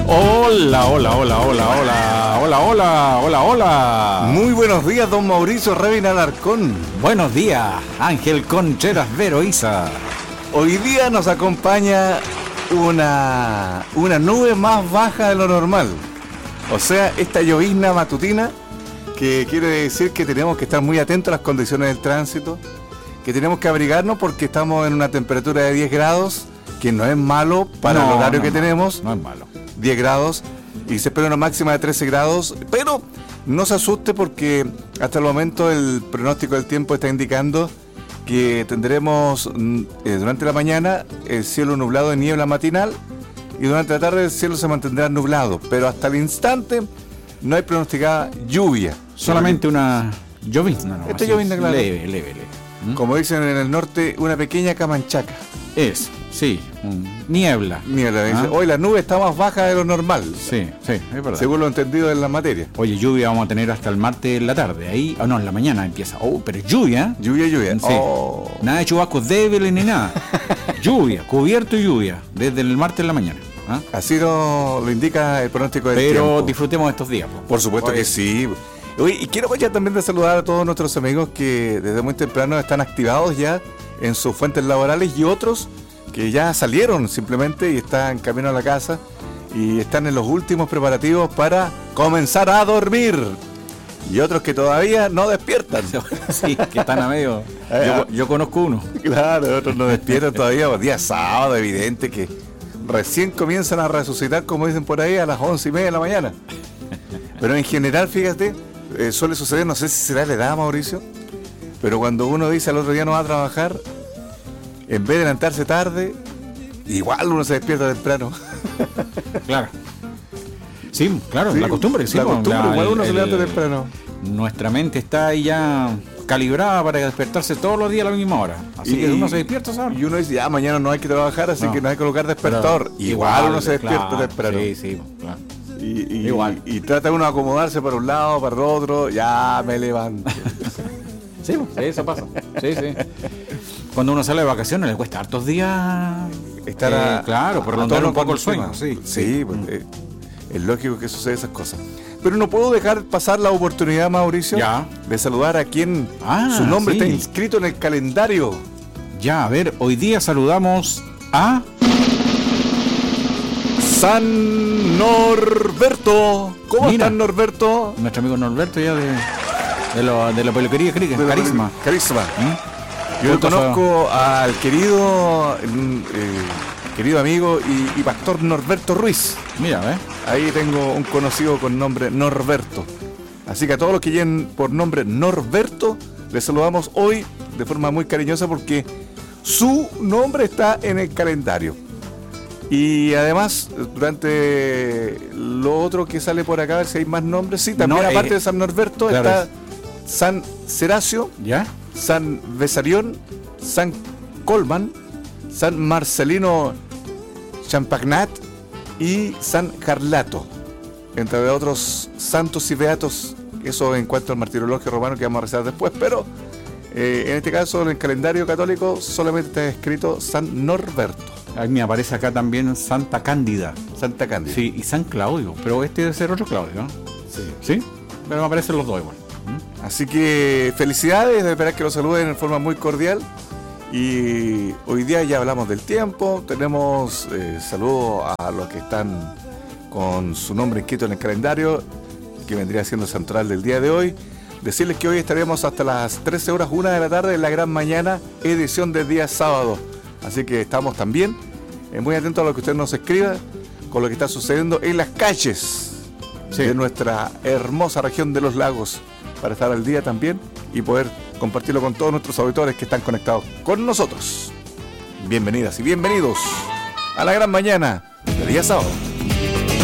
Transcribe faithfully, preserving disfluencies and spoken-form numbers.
Hola, hola, hola, hola, hola, hola, hola, hola, hola. Muy buenos días, don Mauricio Revin Alarcón. Buenos días, Ángel Concheras Vero Isa. Hoy día nos acompaña una, una nube más baja de lo normal. O sea, esta llovizna matutina, que quiere decir que tenemos que estar muy atentos a las condiciones del tránsito, que tenemos que abrigarnos porque estamos en una temperatura de diez grados, que no es malo para No, el horario no que es malo, tenemos. No es malo. diez grados y se espera una máxima de trece grados, pero no se asuste porque hasta el momento el pronóstico del tiempo está indicando que tendremos eh, durante la mañana el cielo nublado de niebla matinal y durante la tarde el cielo se mantendrá nublado, pero hasta el instante no hay pronosticada lluvia. Solamente una llovizna, ¿no? Esta Así, llovizna, claro. Leve, leve, leve. ¿Mm? Como dicen en el norte, una pequeña camanchaca. Es, sí, un niebla. Niebla, dice, ¿Ah? hoy la nube está más baja de lo normal, Sí, sí, es verdad. según lo entendido en la materia. Oye, lluvia vamos a tener hasta el martes en la tarde. Ahí, oh no, en la mañana empieza. Oh, pero es lluvia. Lluvia, lluvia. Sí. Oh. Nada de chubascos débiles ni nada. Lluvia, cubierto y lluvia, desde el martes en la mañana. ¿Ah? Así lo, lo indica el pronóstico del Pero tiempo. disfrutemos de estos días. Po. Por supuesto Oye, que sí. Oye, y quiero aprovechar también de saludar a todos nuestros amigos que desde muy temprano están activados ya en sus fuentes laborales y otros que ya salieron simplemente y están en camino a la casa y están en los últimos preparativos para comenzar a dormir. Y otros que todavía no despiertan. Sí, que están a medio. Yo, yo conozco uno. Claro, otros no despiertan todavía. Pues día sábado, evidente que recién comienzan a resucitar, como dicen por ahí, a las once y media de la mañana. Pero en general, fíjate, eh, suele suceder, no sé si será la edad, Mauricio, pero cuando uno dice al otro día no va a trabajar, en vez de levantarse tarde, igual uno se despierta temprano. Claro. Sí, claro, Sí, la costumbre. Sí, la bueno, costumbre, igual el- uno se el- levanta temprano. Nuestra mente está ahí ya calibrada para despertarse todos los días a la misma hora. Así Y- que uno se despierta, ¿sabes? Y uno dice, ya, mañana no hay que trabajar, así No. que no hay que colocar despertador. Pero Igual, uno se despierta claro, temprano. Sí, sí, claro. Y, y- Igual. y trata uno de acomodarse para un lado, para el otro, ya me levanto. Sí, sí, eso pasa. Sí, sí. Cuando uno sale de vacaciones le cuesta hartos días Estar eh, a, claro, a prolongar tono un poco con el sueño. tema. Sí, sí, pues, eh, es lógico que sucede esas cosas. Pero no puedo dejar pasar la oportunidad, Mauricio, Ya. de saludar a quien Ah, su nombre sí. está inscrito en el calendario. Ya, a ver, hoy día saludamos a... San Norberto. ¿Cómo Mira. estás, Norberto? nuestro amigo Norberto ya de, de, lo- de la peluquería Cri- De la- Carisma. Carisma. ¿Mm? Yo Juntos a- conozco al querido mm, eh, querido amigo y, y pastor Norberto Ruiz. Mira, ¿ves? Ahí tengo un conocido con nombre Norberto. Así que a todos los que lleguen por nombre Norberto, les saludamos hoy de forma muy cariñosa porque su nombre está en el calendario. Y además, durante lo otro que sale por acá, a ver si hay más nombres. Sí, también No, aparte eh, de San Norberto claro está San Seracio, ¿Ya? San Besarión, San Colman, San Marcelino Champagnat y San Carlato, entre otros santos y beatos. Eso en cuanto al martirologio romano que vamos a rezar después, pero eh, en este caso en el calendario católico solamente está escrito San Norberto, A mí me aparece acá también Santa Cándida. Santa Cándida. Sí, y San Claudio, pero este debe ser otro Claudio, ¿no? Sí. ¿Sí? Pero me aparecen los dos igual. Así que felicidades, de esperar que los saluden en forma muy cordial. Y hoy día ya hablamos del tiempo, tenemos eh, saludos a los que están con su nombre inscrito en el calendario, que vendría siendo el santoral del día de hoy. Decirles que hoy estaremos hasta las trece horas, una de la tarde, en la gran mañana, edición del día sábado. Así que estamos también eh, muy atentos a lo que usted nos escriba, con lo que está sucediendo en las calles Sí. de nuestra hermosa región de los lagos, para estar al día también y poder compartirlo con todos nuestros auditores que están conectados con nosotros. Bienvenidas y bienvenidos a la gran mañana del día sábado.